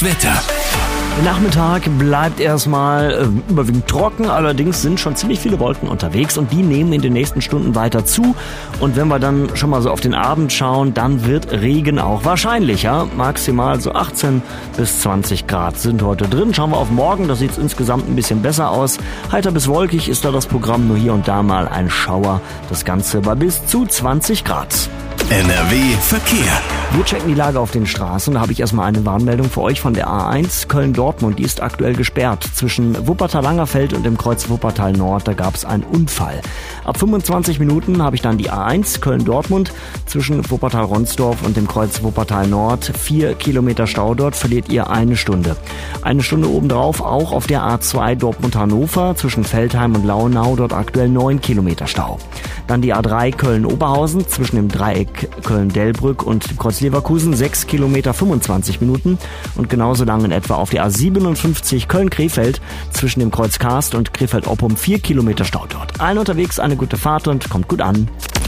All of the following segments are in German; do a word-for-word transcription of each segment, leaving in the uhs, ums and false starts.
Das Wetter. Der Nachmittag bleibt erstmal äh, überwiegend trocken, allerdings sind schon ziemlich viele Wolken unterwegs und die nehmen in den nächsten Stunden weiter zu. Und wenn wir dann schon mal so auf den Abend schauen, dann wird Regen auch wahrscheinlicher. Maximal so achtzehn bis zwanzig Grad sind heute drin. Schauen wir auf morgen, da sieht es insgesamt ein bisschen besser aus. Heiter bis wolkig ist da das Programm, nur hier und da mal ein Schauer. Das Ganze bei bis zu zwanzig Grad. N R W Verkehr. Wir checken die Lage auf den Straßen. Da habe ich erstmal eine Warnmeldung für euch von der A eins Köln-Dortmund. Die ist aktuell gesperrt. Zwischen Wuppertal-Langerfeld und dem Kreuz Wuppertal-Nord, da gab es einen Unfall. Ab fünfundzwanzig Minuten habe ich dann die A eins Köln-Dortmund. Zwischen Wuppertal-Ronsdorf und dem Kreuz Wuppertal-Nord. Vier Kilometer Stau, dort verliert ihr eine Stunde. Eine Stunde obendrauf auch auf der A zwei Dortmund-Hannover. Zwischen Veltheim und Launau, dort aktuell neun Kilometer Stau. Dann die A drei Köln-Oberhausen zwischen dem Dreieck Köln-Delbrück und dem Kreuz Leverkusen, sechs Kilometer fünfundzwanzig Minuten. Und genauso lang in etwa auf der A siebenundfünfzig Köln-Krefeld zwischen dem Kreuz Karst und Krefeld-Oppum, vier Kilometer Stau dort. Allen unterwegs eine gute Fahrt und kommt gut an.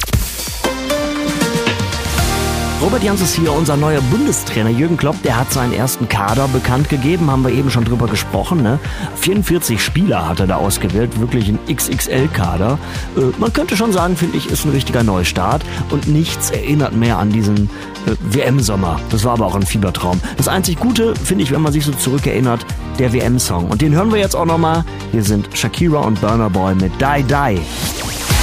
Robert Jans ist hier, unser neuer Bundestrainer Jürgen Klopp, der hat seinen ersten Kader bekannt gegeben, haben wir eben schon drüber gesprochen. Ne? vierundvierzig Spieler hat er da ausgewählt, wirklich ein X X L-Kader. Äh, man könnte schon sagen, finde ich, ist ein richtiger Neustart und nichts erinnert mehr an diesen äh, W M-Sommer. Das war aber auch ein Fiebertraum. Das einzig Gute, finde ich, wenn man sich so zurückerinnert, der W M-Song. Und den hören wir jetzt auch nochmal. Hier sind Shakira und Burna Boy mit Die Die.